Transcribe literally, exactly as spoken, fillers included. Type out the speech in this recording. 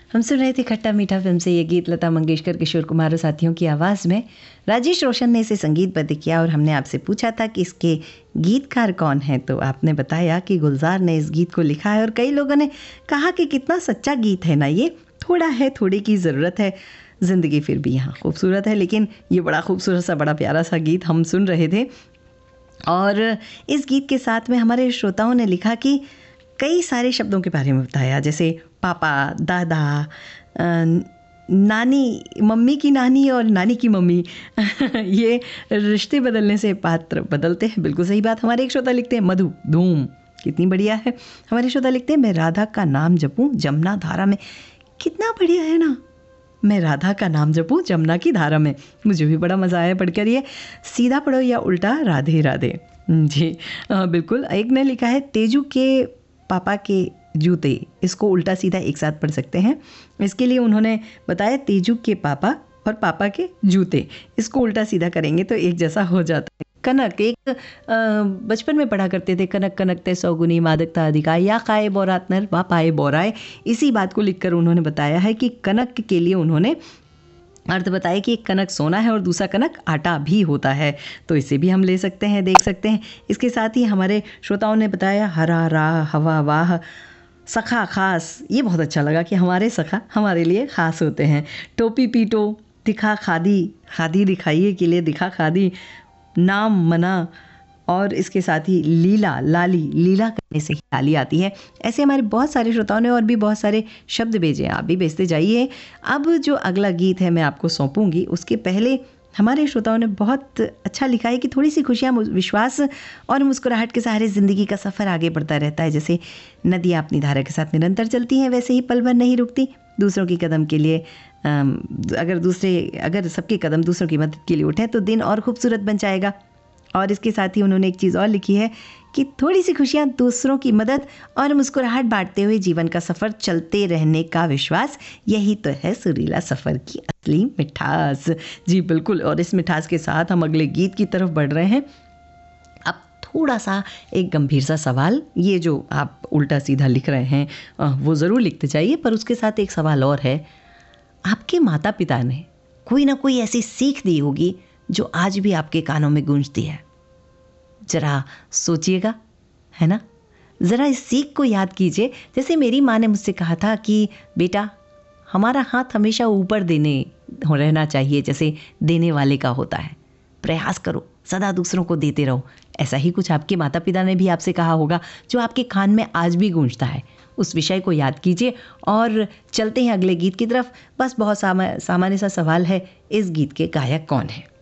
हम सुन रहे थे खट्टा मीठा फिल्म से ये गीत, लता मंगेशकर, किशोर कुमार और साथियों की आवाज़ में। राजेश रोशन ने इसे संगीतबद्ध किया और हमने आपसे पूछा था कि इसके गीतकार कौन हैं, तो आपने बताया कि गुलजार ने इस गीत को लिखा है। और कई लोगों ने कहा कि कितना सच्चा गीत है ना ये, थोड़ा है थोड़ी की ज़रूरत है, ज़िंदगी फिर भी यहाँ खूबसूरत है। लेकिन ये बड़ा खूबसूरत सा, बड़ा प्यारा सा गीत हम सुन रहे थे। और इस गीत के साथ में हमारे श्रोताओं ने लिखा कि कई सारे शब्दों के बारे में बताया, जैसे पापा, दादा, नानी, मम्मी की नानी और नानी की मम्मी ये रिश्ते बदलने से पात्र बदलते हैं। बिल्कुल सही बात। हमारे एक श्रोता लिखते हैं मधु धूम, कितनी बढ़िया है। हमारे श्रोता लिखते हैं मैं राधा का नाम जपूं जमुना धारा में, कितना बढ़िया है ना, मैं राधा का नाम जपूं जमुना की धारा में। मुझे भी बड़ा मज़ा आया पढ़कर ये। सीधा पढ़ो या उल्टा राधे राधे। जी आ, बिल्कुल। एक ने लिखा है तेजू के पापा के जूते, इसको उल्टा सीधा एक साथ पढ़ सकते हैं। इसके लिए उन्होंने बताया तेजू के पापा और पापा के जूते, इसको उल्टा सीधा करेंगे तो एक जैसा हो जाता है। कनक, एक बचपन में पढ़ा करते थे, कनक कनकते सौगुनी मादकता अधिका या खाए बोरात नर वा पाए बोराए। इसी बात को लिखकर उन्होंने बताया है कि कनक के लिए उन्होंने अर्थ बताया कि एक कनक सोना है और दूसरा कनक आटा भी होता है, तो इसे भी हम ले सकते हैं, देख सकते हैं। इसके साथ ही हमारे श्रोताओं ने बताया हरा राह हवा वाह सखा खास, ये बहुत अच्छा लगा कि हमारे सखा हमारे लिए ख़ास होते हैं। टोपी पीटो, दिखा खादी, खादी दिखाइए के लिए दिखा खादी, नाम मना, और इसके साथ ही लीला, लाली, लीला करने से ही लाली आती है। ऐसे हमारे बहुत सारे श्रोताओं ने और भी बहुत सारे शब्द भेजे हैं, आप भी भेजते जाइए। अब जो अगला गीत है मैं आपको सौंपूंगी, उसके पहले हमारे श्रोताओं ने बहुत अच्छा लिखा है कि थोड़ी सी खुशियाँ, विश्वास और मुस्कुराहट के सहारे ज़िंदगी का सफ़र आगे बढ़ता रहता है। जैसे नदियाँ अपनी धारा के साथ निरंतर चलती हैं, वैसे ही पल भर नहीं रुकती। दूसरों की कदम के लिए अगर दूसरे अगर सबके कदम दूसरों की मदद के लिए उठें तो दिन और खूबसूरत बन जाएगा। और इसके साथ ही उन्होंने एक चीज़ और लिखी है कि थोड़ी सी खुशियाँ, दूसरों की मदद और मुस्कुराहट बांटते हुए जीवन का सफ़र चलते रहने का विश्वास, यही तो है सुरीला सफ़र की असली मिठास। जी बिल्कुल। और इस मिठास के साथ हम अगले गीत की तरफ बढ़ रहे हैं। अब थोड़ा सा एक गंभीर सा सवाल, ये जो आप उल्टा सीधा लिख रहे हैं वो ज़रूर लिखते जाइए, पर उसके साथ एक सवाल और है। आपके माता पिता ने कोई ना कोई ऐसी सीख दी होगी जो आज भी आपके कानों में गूंजती है। ज़रा सोचिएगा, है ना। ज़रा इस सीख को याद कीजिए। जैसे मेरी माँ ने मुझसे कहा था कि बेटा, हमारा हाथ हमेशा ऊपर देने रहना चाहिए, जैसे देने वाले का होता है। प्रयास करो, सदा दूसरों को देते रहो। ऐसा ही कुछ आपके माता पिता ने भी आपसे कहा होगा, जो आपके कान में आज भी गूंजता है। उस विषय को याद कीजिए और चलते हैं अगले गीत की तरफ। बस बहुत सामान्य सा सवाल है, इस गीत के गायक कौन है।